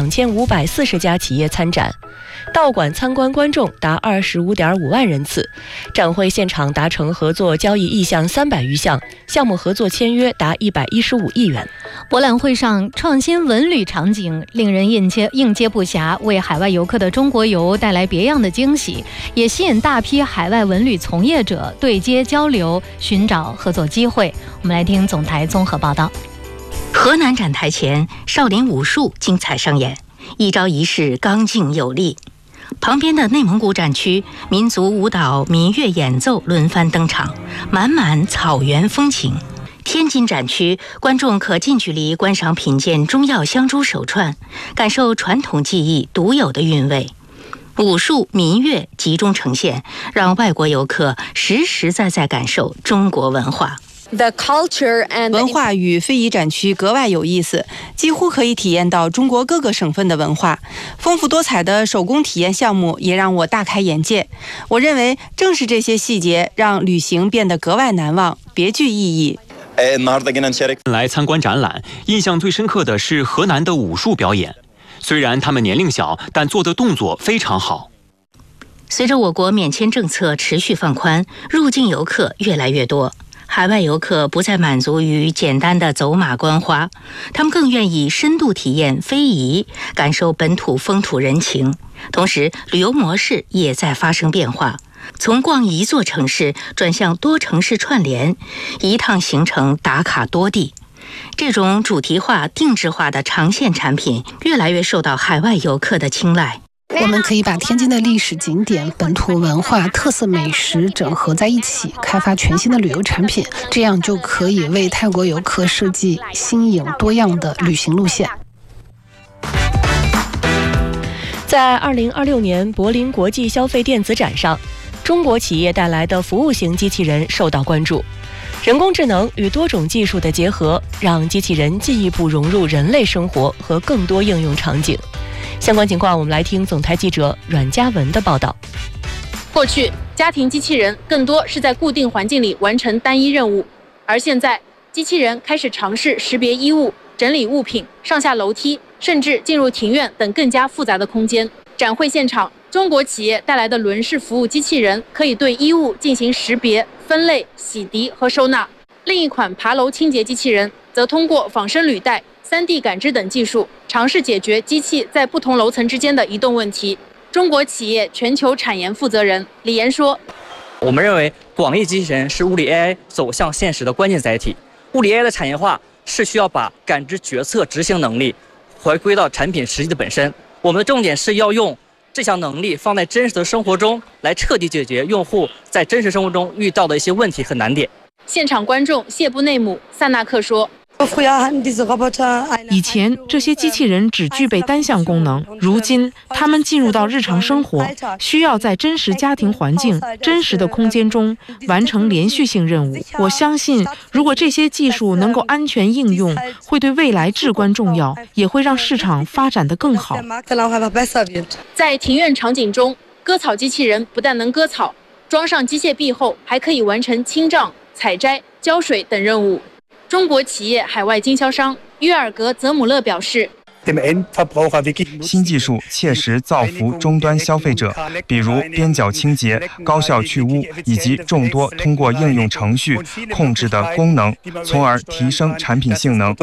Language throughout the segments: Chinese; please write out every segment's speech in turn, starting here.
2540家企业参展，道馆参观观众达25.5万人次，展会现场达成合作交易意向300余项，项目合作签约达115亿元。 博览会上创新文旅场景令人应接不暇，为海外游客的中国游带来别样的惊喜，也吸引大批海外文旅从业者对接交流，寻找合作机会。我们来听总台综合报道。 河南展台前，少林武术精彩上演，一招一式刚劲有力。旁边的内蒙古展区，民族舞蹈、民乐演奏轮番登场，满满草原风情。天津展区，观众可近距离观赏品鉴中药香珠手串，感受传统技艺独有的韵味。武术、民乐集中呈现，让外国游客实实在在感受中国文化。 文化与非遗展区格外有意思，几乎可以体验到中国各个省份的文化。丰富多彩的手工体验项目也让我大开眼界。我认为正是这些细节让旅行变得格外难忘，别具意义。 来参观展览，印象最深刻的是河南的武术表演。虽然他们年龄小，但做的动作非常好。 随着我国免签政策持续放宽，入境游客越来越多。海外游客不再满足于简单的走马观花，他们更愿意深度体验非遗，感受本土风土人情。同时，旅游模式也在发生变化，从逛一座城市转向多城市串联，一趟行程打卡多地。这种主题化、定制化的长线产品越来越受到海外游客的青睐。 我们可以把天津的历史景点、本土文化、特色美食整合在一起，开发全新的旅游产品，这样就可以为泰国游客设计新颖多样的旅行路线。 在2026年柏林国际消费电子展上，中国企业带来的服务型机器人受到关注。人工智能与多种技术的结合，让机器人进一步融入人类生活和更多应用场景。相关情况，我们来听总台记者阮嘉文的报道。 过去，家庭机器人更多是在固定环境里完成单一任务，而现在，机器人开始尝试识别衣物、整理物品、上下楼梯，甚至进入庭院等更加复杂的空间。展会现场，中国企业带来的轮式服务机器人可以对衣物进行识别、分类、洗涤和收纳。另一款爬楼清洁机器人则通过仿生履带、3D 感知等技术，尝试解决机器在不同楼层之间的移动问题。中国企业全球产研负责人李岩说：“ 我们认为广义机器人是物理 AI 走向现实的关键载体。物理 AI 的产业化是需要把感知、决策、执行能力回归到产品实际的本身。我们的重点是要用这项能力放在真实的生活中，来彻底解决用户在真实生活中遇到的一些问题和难点。” 现场观众谢布内姆·萨纳克说：“ 以前这些机器人只具备单项功能，如今它们进入到日常生活，需要在真实家庭环境、真实的空间中完成连续性任务。我相信，如果这些技术能够安全应用，会对未来至关重要，也会让市场发展得更好。” 在庭院场景中，割草机器人不但能割草，装上机械臂后还可以完成清障、采摘、浇水等任务。中国企业海外经销商约尔格泽姆勒表示， 新技术切实造福终端消费者，比如边角清洁、高效去污以及众多通过应用程序控制的功能，从而提升产品性能。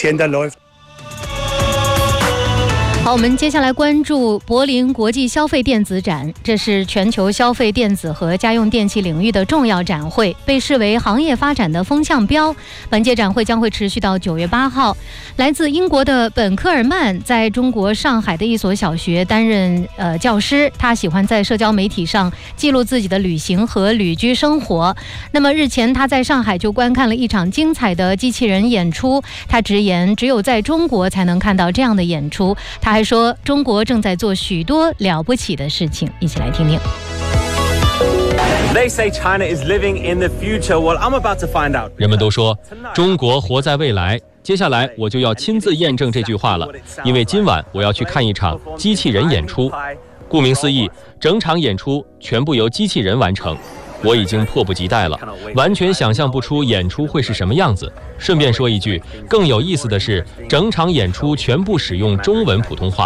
好，我们接下来关注柏林国际消费电子展，这是全球消费电子和家用电器领域的重要展会，被视为行业发展的风向标。本届展会将会持续到9月8号。来自英国的本科尔曼在中国上海的一所小学担任教师，他喜欢在社交媒体上记录自己的旅行和旅居生活。那么日前他在上海就观看了一场精彩的机器人演出，他直言只有在中国才能看到这样的演出。他还说中国正在做许多了不起的事情，一起来听听。 人们都说中国活在未来，接下来我就要亲自验证这句话了，因为今晚我要去看一场机器人演出。顾名思义，整场演出全部由机器人完成。我已经迫不及待了，完全想象不出演出会是什么样子。顺便说一句，更有意思的是，整场演出全部使用中文普通话。